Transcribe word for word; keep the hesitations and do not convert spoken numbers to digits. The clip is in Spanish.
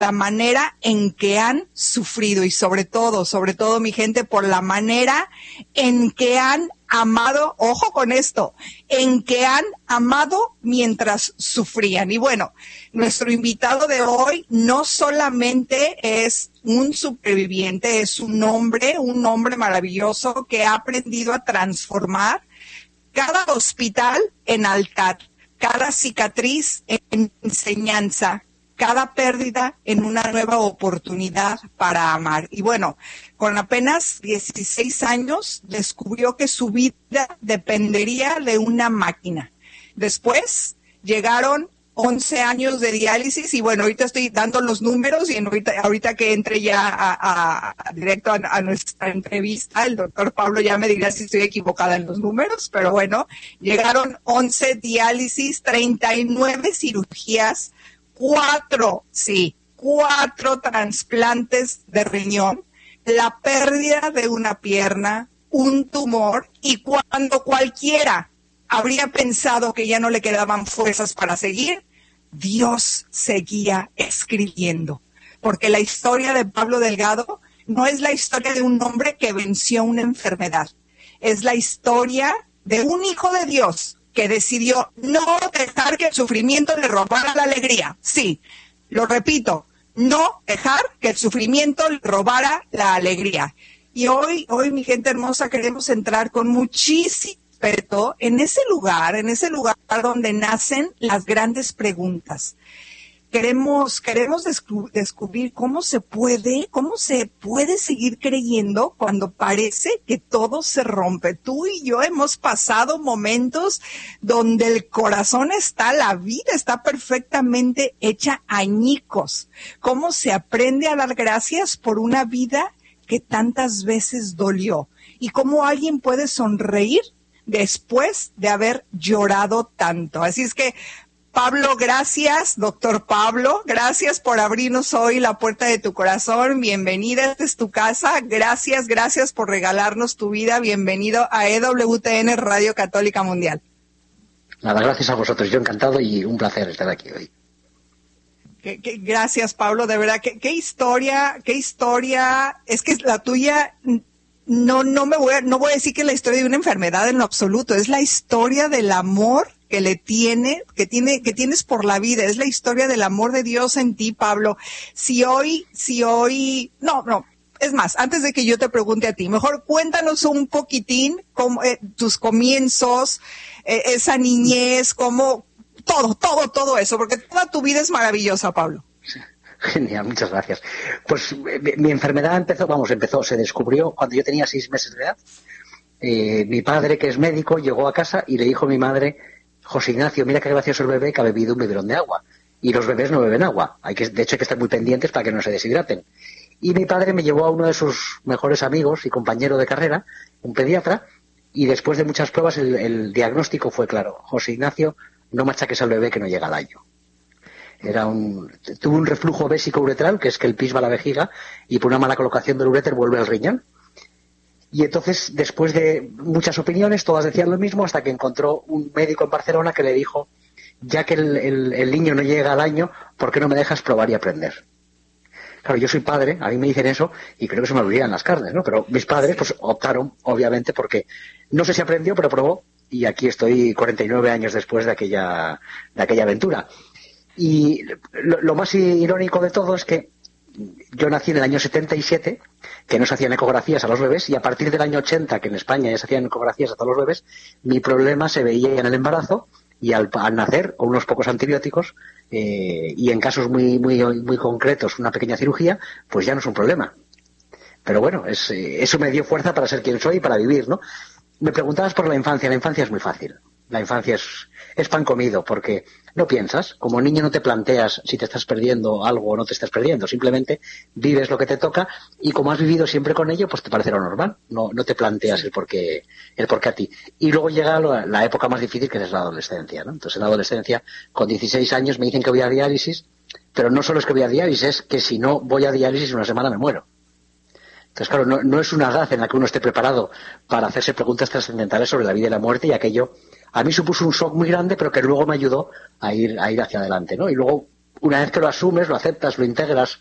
la manera en que han sufrido y sobre todo, sobre todo mi gente, por la manera en que han amado, ojo con esto, en que han amado mientras sufrían. Y bueno, nuestro invitado de hoy no solamente es un superviviente, es un hombre, un hombre maravilloso que ha aprendido a transformar cada hospital en altar, cada cicatriz en enseñanza, cada pérdida en una nueva oportunidad para amar. Y bueno, con apenas dieciséis años descubrió que su vida dependería de una máquina. Después llegaron once años de diálisis y bueno, ahorita estoy dando los números y ahorita, ahorita que entre ya a, a, a directo a, a nuestra entrevista, el doctor Pablo ya me dirá si estoy equivocada en los números, pero bueno, llegaron once diálisis, treinta y nueve cirugías, cuatro, sí, cuatro trasplantes de riñón, la pérdida de una pierna, un tumor, y cuando cualquiera habría pensado que ya no le quedaban fuerzas para seguir, Dios seguía escribiendo. Porque la historia de Pablo Delgado no es la historia de un hombre que venció una enfermedad, es la historia de un hijo de Dios que decidió no dejar que el sufrimiento le robara la alegría. Sí, lo repito, no dejar que el sufrimiento le robara la alegría. Y hoy, hoy, mi gente hermosa, queremos entrar con muchísimo respeto en ese lugar, en ese lugar donde nacen las grandes preguntas. Queremos, queremos descu- descubrir cómo se puede, cómo se puede seguir creyendo cuando parece que todo se rompe. Tú y yo hemos pasado momentos donde el corazón está, la vida está perfectamente hecha añicos. Cómo se aprende a dar gracias por una vida que tantas veces dolió. Y cómo alguien puede sonreír después de haber llorado tanto. Así es que, Pablo, gracias, doctor Pablo, gracias por abrirnos hoy la puerta de tu corazón, bienvenida, esta es tu casa, gracias, gracias por regalarnos tu vida, bienvenido a E W T N Radio Católica Mundial. Nada, gracias a vosotros, yo encantado y un placer estar aquí hoy. Qué, qué, gracias, Pablo, de verdad, qué, qué historia, qué historia, es que la tuya... No, no me voy a, no voy a decir que es la historia de una enfermedad en lo absoluto, es la historia del amor que le tiene, que tiene, que tienes por la vida, es la historia del amor de Dios en ti, Pablo. Si hoy, si hoy, no, no, es más, antes de que yo te pregunte a ti, mejor cuéntanos un poquitín cómo, eh, tus comienzos, eh, esa niñez, cómo, todo, todo, todo eso, porque toda tu vida es maravillosa, Pablo. Genial, muchas gracias. Pues mi, mi enfermedad empezó, vamos, empezó, se descubrió cuando yo tenía seis meses de edad. Eh, mi padre, que es médico, llegó a casa y le dijo a mi madre: José Ignacio, mira qué gracioso el bebé que ha bebido un biberón de agua. Y los bebés no beben agua. Hay que, de hecho, hay que estar muy pendientes para que no se deshidraten. Y mi padre me llevó a uno de sus mejores amigos y compañero de carrera, un pediatra, y después de muchas pruebas el, el diagnóstico fue claro: José Ignacio, no machaques al bebé que no llega al año. Era un, tuvo un reflujo vésico-uretral, que es que el pis va a la vejiga y por una mala colocación del uréter vuelve al riñón. Y entonces, después de muchas opiniones, todas decían lo mismo, hasta que encontró un médico en Barcelona que le dijo: ya que el, el, el niño no llega al año, ¿por qué no me dejas probar y aprender? Claro, yo soy padre, a mí me dicen eso y creo que se me olvidan las carnes, ¿no? Pero mis padres pues optaron, obviamente, porque no sé si aprendió, pero probó, y aquí estoy cuarenta y nueve años después de aquella, de aquella aventura. Y lo, lo más irónico de todo es que yo nací en el año setenta y siete, que no se hacían ecografías a los bebés, y a partir del año ochenta, que en España ya se hacían ecografías a todos los bebés, mi problema se veía en el embarazo y al, al nacer, con unos pocos antibióticos, eh, y en casos muy, muy, muy concretos, una pequeña cirugía, pues ya no es un problema. Pero bueno, es, eh, eso me dio fuerza para ser quien soy y para vivir, ¿no? Me preguntabas por la infancia. La infancia es muy fácil. La infancia es, es pan comido, porque no piensas. Como niño no te planteas si te estás perdiendo algo o no te estás perdiendo. Simplemente vives lo que te toca y como has vivido siempre con ello, pues te parece lo normal. No, no te planteas el por qué, el por qué a ti. Y luego llega la, la época más difícil, que es la adolescencia, ¿no? Entonces en la adolescencia, con dieciséis años, me dicen que voy a diálisis, pero no solo es que voy a diálisis, es que si no voy a diálisis una semana me muero. Entonces, claro, no, no es una edad en la que uno esté preparado para hacerse preguntas trascendentales sobre la vida y la muerte, y aquello a mí supuso un shock muy grande, pero que luego me ayudó a ir, a ir hacia adelante, ¿no? Y luego, una vez que lo asumes, lo aceptas, lo integras